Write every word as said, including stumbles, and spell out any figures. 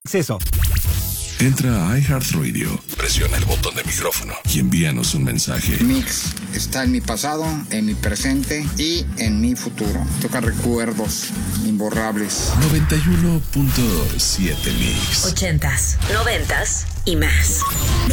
Acceso. Entra a iHeartRadio, presiona el botón de micrófono y envíanos un mensaje. Mix está en mi pasado, en mi presente y en mi futuro. Toca recuerdos imborrables. noventa y uno punto siete Mix. Ochentas, noventas y más.